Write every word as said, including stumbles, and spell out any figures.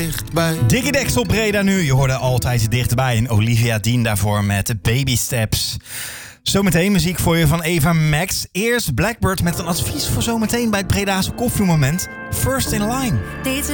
Dichtbij. Dikke Dex op Breda nu. Je hoorde altijd dichterbij. En Olivia Dean daarvoor met Baby Steps. Zometeen muziek voor je van Eva Max. Eerst Blackbird met een advies voor zometeen bij het Bredaanse koffiemoment. First in line.